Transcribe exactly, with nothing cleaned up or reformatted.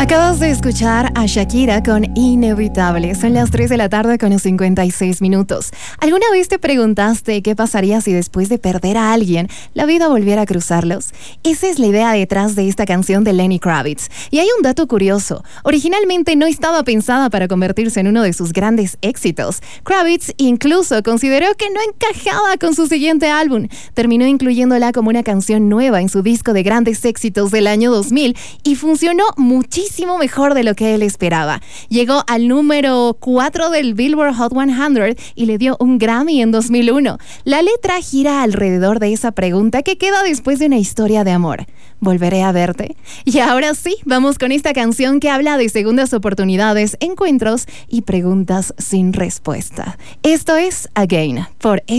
Acabas de escuchar a Shakira con Inevitable. Son las tres de la tarde con cincuenta y seis minutos. ¿Alguna vez te preguntaste qué pasaría si después de perder a alguien, la vida volviera a cruzarlos? Esa es la idea detrás de esta canción de Lenny Kravitz. Y hay un dato curioso. Originalmente no estaba pensada para convertirse en uno de sus grandes éxitos. Kravitz incluso consideró que no encajaba con su siguiente álbum. Terminó incluyéndola como una canción nueva en su disco de grandes éxitos del año dos mil y funcionó muchísimo mejor de lo que él esperaba. Llegó al número cuatro del Billboard Hot cien y le dio un Grammy en dos mil uno. La letra gira alrededor de esa pregunta que queda después de una historia de amor. ¿Volveré a verte? Y ahora sí, vamos con esta canción que habla de segundas oportunidades, encuentros y preguntas sin respuesta. Esto es Again, por